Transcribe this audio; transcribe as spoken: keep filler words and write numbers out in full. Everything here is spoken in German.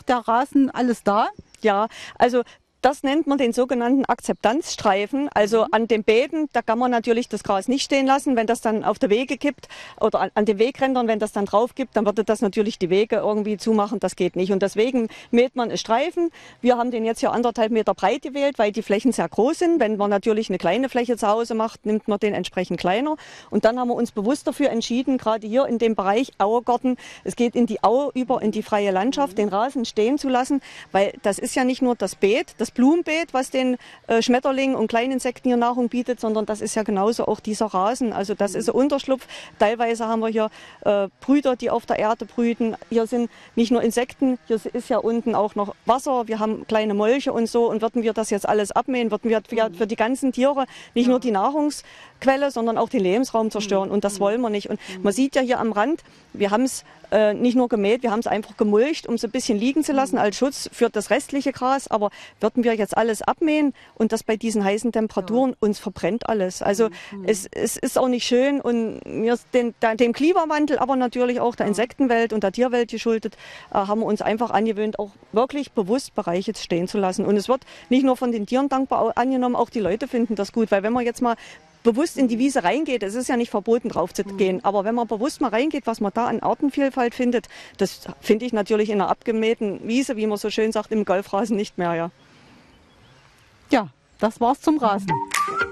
der Rasen alles da? Ja, also das nennt man den sogenannten Akzeptanzstreifen. Also an den Beeten, da kann man natürlich das Gras nicht stehen lassen. Wenn das dann auf der Wege kippt oder an, an den Wegrändern, wenn das dann drauf gibt, dann würde das natürlich die Wege irgendwie zumachen. Das geht nicht. Und deswegen mäht man einen Streifen. Wir haben den jetzt hier anderthalb Meter breit gewählt, weil die Flächen sehr groß sind. Wenn man natürlich eine kleine Fläche zu Hause macht, nimmt man den entsprechend kleiner. Und dann haben wir uns bewusst dafür entschieden, gerade hier in dem Bereich Auergarten, es geht in die Aue über, in die freie Landschaft, den Rasen stehen zu lassen, weil das ist ja nicht nur das Beet, das Blumenbeet, was den äh, Schmetterlingen und Kleininsekten hier Nahrung bietet, sondern das ist ja genauso auch dieser Rasen. Also das ist ein Unterschlupf. Teilweise haben wir hier äh, Brüter, die auf der Erde brüten. Hier sind nicht nur Insekten, hier ist ja unten auch noch Wasser. Wir haben kleine Molche und so. Und würden wir das jetzt alles abmähen, würden wir für, für die ganzen Tiere nicht nur die Nahrungsquelle, sondern auch den Lebensraum zerstören. Und das wollen wir nicht. Und man sieht ja hier am Rand, wir haben es äh, nicht nur gemäht, wir haben es einfach gemulcht, um es ein bisschen liegen zu lassen als Schutz für das restliche Gras. Aber würden wir jetzt alles abmähen und das bei diesen heißen Temperaturen, uns verbrennt alles. Also es, es ist auch nicht schön und wir den, dem Klimawandel, aber natürlich auch der Insektenwelt und der Tierwelt geschuldet, äh, haben wir uns einfach angewöhnt, auch wirklich bewusst Bereiche stehen zu lassen. Und es wird nicht nur von den Tieren dankbar angenommen, auch die Leute finden das gut, weil wenn man jetzt mal bewusst in die Wiese reingeht, es ist ja nicht verboten drauf zu gehen, aber wenn man bewusst mal reingeht, was man da an Artenvielfalt findet, das finde ich natürlich in einer abgemähten Wiese, wie man so schön sagt, im Golfrasen nicht mehr. Ja, ja, das war's zum Rasen.